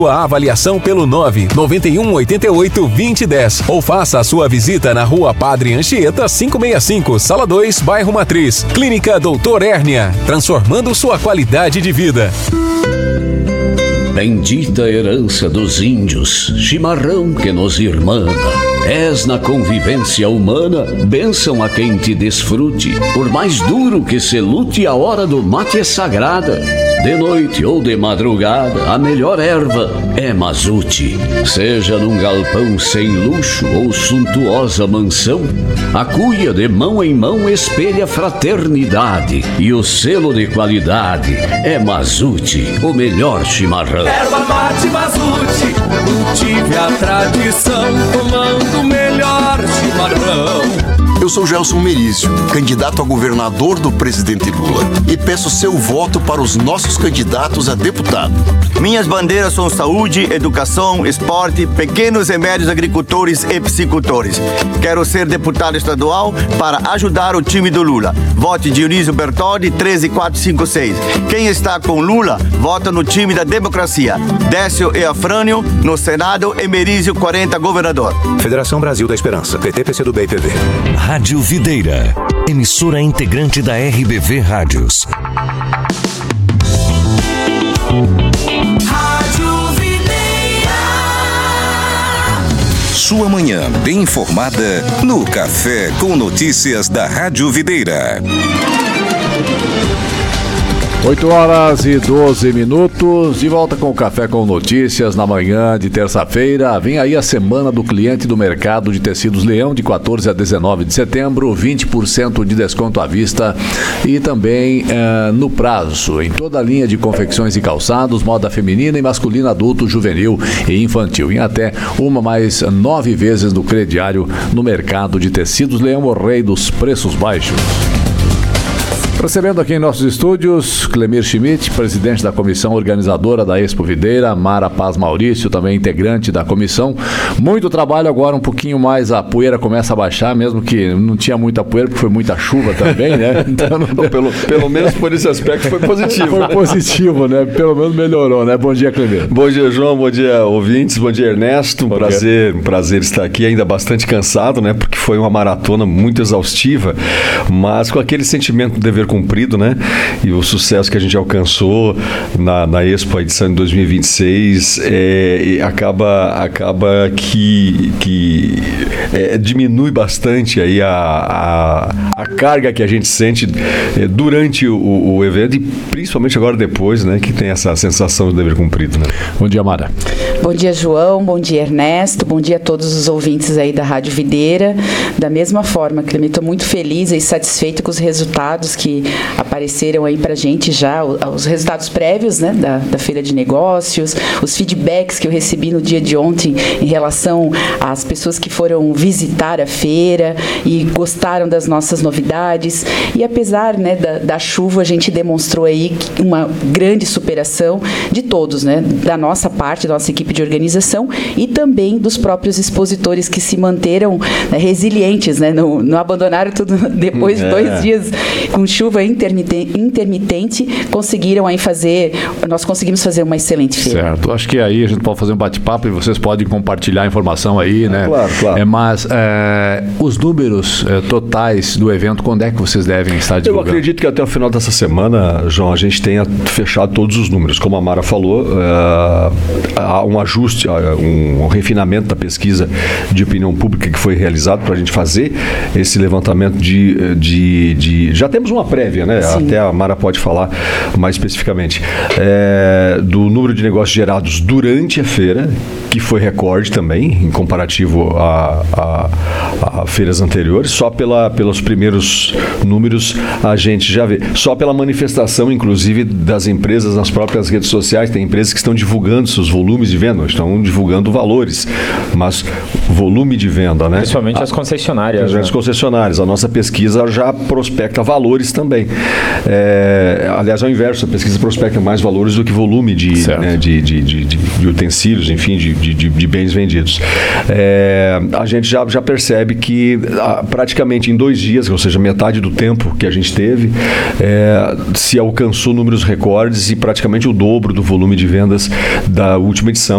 A avaliação pelo 99188-2010 ou faça a sua visita na Rua Padre Anchieta 565, Sala 2, Bairro Matriz. Clínica Doutor Hérnia, transformando sua qualidade de vida. Bendita herança dos índios, chimarrão que nos irmana. És na convivência humana, bênção a quem te desfrute. Por mais duro que se lute, a hora do mate é sagrada. De noite ou de madrugada, a melhor erva é mazute. Seja num galpão sem luxo ou suntuosa mansão, a cuia de mão em mão espelha fraternidade. E o selo de qualidade é Mazute, o melhor chimarrão. Erva mate Mazute, cultive a tradição, tomando o melhor chimarrão. Eu sou Gelson Merizio, candidato a governador do presidente Lula, e peço seu voto para os nossos candidatos a deputado. Minhas bandeiras são saúde, educação, esporte, pequenos e médios agricultores e piscicultores. Quero ser deputado estadual para ajudar o time do Lula. Vote Dionísio Bertoldi 13456. Quem está com Lula, vota no time da democracia. Décio e Afrânio no Senado e Merizio 40 governador. Federação Brasil da Esperança, PT, PCdoB e PV. Rádio Videira, emissora integrante da RBV Rádios. Rádio Videira. Sua manhã bem informada no Café com Notícias da Rádio Videira. 8h12, de volta com o Café com Notícias na manhã de terça-feira. Vem aí a Semana do Cliente do Mercado de Tecidos Leão, de 14 a 19 de setembro, 20% de desconto à vista e também no prazo, em toda a linha de confecções e calçados, moda feminina e masculina, adulto, juvenil e infantil, em até 9 vezes no crediário no mercado de tecidos Leão, o rei dos preços baixos. Recebendo aqui em nossos estúdios, Clemir Schmidt, presidente da comissão organizadora da Expo Videira, Mara Paz Maurício, também integrante da comissão. Muito trabalho agora, um pouquinho mais, a poeira começa a baixar, mesmo que não tinha muita poeira, porque foi muita chuva também, né? Então, pelo menos por esse aspecto foi positivo. Foi positivo, né? Pelo menos melhorou, né? Bom dia, Clemir. Bom dia, João, bom dia, ouvintes, bom dia, Ernesto. Um prazer estar aqui, ainda bastante cansado, né? Porque foi uma maratona muito exaustiva, mas com aquele sentimento de dever cumprido, né? E o sucesso que a gente alcançou na Expo, a edição de 2026, acaba que diminui bastante aí a carga que a gente sente durante o evento e principalmente agora depois, né? Que tem essa sensação de dever cumprido, né? Bom dia, Mara. Bom dia, João. Bom dia, Ernesto. Bom dia a todos os ouvintes aí da Rádio Videira. Da mesma forma, Clemir, estou muito feliz e satisfeito com os resultados que apareceram aí pra gente já, os resultados prévios, né, da Feira de Negócios, os feedbacks que eu recebi no dia de ontem em relação às pessoas que foram visitar a feira e gostaram das nossas novidades. E apesar, né, da chuva, a gente demonstrou aí uma grande superação de todos, né, da nossa parte, da nossa equipe de organização e também dos próprios expositores que se manteram, né, resilientes, né, não abandonaram tudo depois de 2 dias com chuva intermitente, nós conseguimos fazer uma excelente feira. Certo, acho que aí a gente pode fazer um bate-papo e vocês podem compartilhar a informação aí, né? Claro. Mas os números totais do evento, quando é que vocês devem estar divulgando? Eu acredito que até o final dessa semana, João, a gente tenha fechado todos os números. Como a Mara falou, há um ajuste, um refinamento da pesquisa de opinião pública que foi realizado para a gente fazer esse levantamento já temos uma prévia, né? Sim. Até a Mara pode falar mais especificamente do número de negócios gerados durante a feira, que foi recorde também, em comparativo a feiras anteriores. Só pelos primeiros números a gente já vê. Só pela manifestação, inclusive, das empresas nas próprias redes sociais. Tem empresas que estão divulgando seus volumes de venda, estão divulgando valores, mas volume de venda, né? Principalmente as concessionárias. As concessionárias. A nossa pesquisa já prospecta valores também. Aliás, ao inverso, a pesquisa prospecta mais valores do que volume de utensílios, enfim, de bens vendidos. A gente já percebe que praticamente em 2 dias, ou seja, metade do tempo que a gente teve, se alcançou números recordes e praticamente o dobro do volume de vendas da última edição.